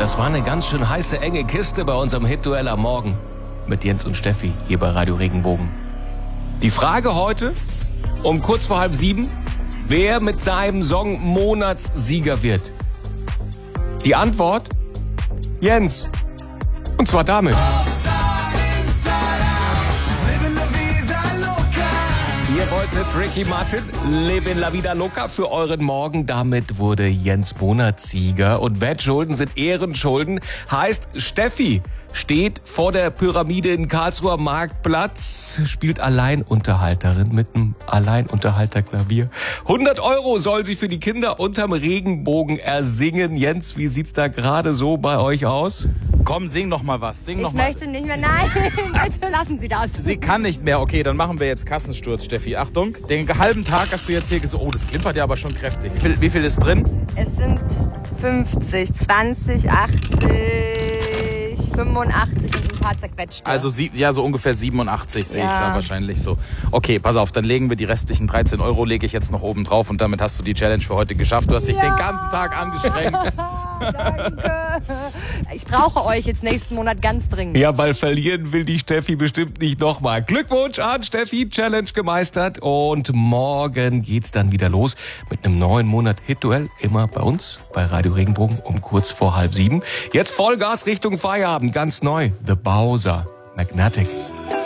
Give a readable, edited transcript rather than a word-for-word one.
Das war eine ganz schön heiße, enge Kiste bei unserem Hit-Duell am Morgen mit Jens und Steffi hier bei Radio Regenbogen. Die Frage heute um kurz vor 6:30, wer mit seinem Song Monatssieger wird. Die Antwort? Jens. Und zwar damit. Ihr wolltet Ricky Martin, Livin La Vida Loca für euren Morgen. Damit wurde Jens Monatssieger. Und Wettschulden sind Ehrenschulden. Heißt, Steffi steht vor der Pyramide in Karlsruher Marktplatz, spielt Alleinunterhalterin mit einem Alleinunterhalterklavier. 100 € soll sie für die Kinder unterm Regenbogen ersingen. Jens, wie sieht's da gerade so bei euch aus? Komm, sing noch mal was. Ich möchte nicht mehr. Nein, bitte lassen Sie das. Sie kann nicht mehr. Okay, dann machen wir jetzt Kassensturz, Steffi. Achtung, den halben Tag hast du jetzt hier gesagt. Oh, das klimpert ja aber schon kräftig. Wie viel ist drin? Es sind 50, 20, 80, 85 und ein paar zerquetschte. Also so ungefähr 87 sehe ich da wahrscheinlich so. Okay, pass auf, dann legen wir die restlichen 13 € lege ich jetzt noch oben drauf und damit hast du die Challenge für heute geschafft. Du hast dich den ganzen Tag angestrengt. Danke. Ich brauche euch jetzt nächsten Monat ganz dringend. Ja, weil verlieren will die Steffi bestimmt nicht nochmal. Glückwunsch an Steffi, Challenge gemeistert. Und morgen geht's dann wieder los mit einem neuen Monat Hit-Duell. Immer bei uns, bei Radio Regenbogen um kurz vor 6:30. Jetzt Vollgas Richtung Feierabend, ganz neu. The Bowser, Magnetic.